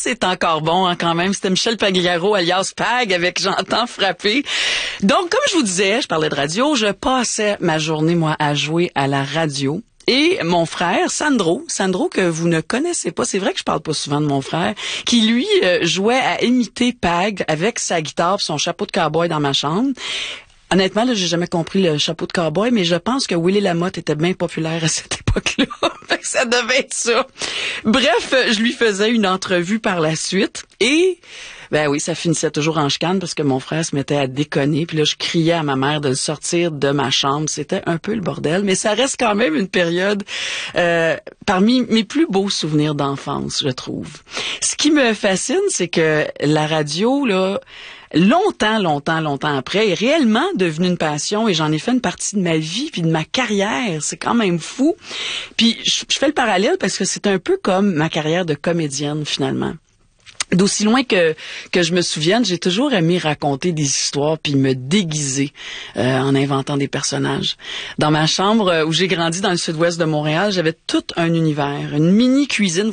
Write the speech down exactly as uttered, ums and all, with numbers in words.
c'est encore bon hein, quand même. C'était Michel Pagliaro alias Pag avec J'entends frapper. Donc, comme je vous disais, je parlais de radio, je passais ma journée, moi, à jouer à la radio. Et mon frère, Sandro, Sandro que vous ne connaissez pas, c'est vrai que je parle pas souvent de mon frère, qui lui euh, jouait à imiter Pag avec sa guitare et son chapeau de cowboy dans ma chambre. Honnêtement, là, j'ai jamais compris le chapeau de cowboy, mais je pense que Willy Lamotte était bien populaire à cette époque-là. Fait que ça devait être ça. Bref, je lui faisais une entrevue par la suite et ben oui, ça finissait toujours en chicane parce que mon frère se mettait à déconner. Puis là, je criais à ma mère de le sortir de ma chambre. C'était un peu le bordel, mais ça reste quand même une période euh, parmi mes plus beaux souvenirs d'enfance, je trouve. Ce qui me fascine, c'est que la radio, là, longtemps, longtemps, longtemps après, est réellement devenue une passion et j'en ai fait une partie de ma vie puis de ma carrière. C'est quand même fou. Puis je, je fais le parallèle parce que c'est un peu comme ma carrière de comédienne, finalement. D'aussi loin que que je me souvienne, j'ai toujours aimé raconter des histoires puis me déguiser euh, en inventant des personnages. Dans ma chambre où j'ai grandi dans le sud-ouest de Montréal, j'avais tout un univers, une mini cuisine.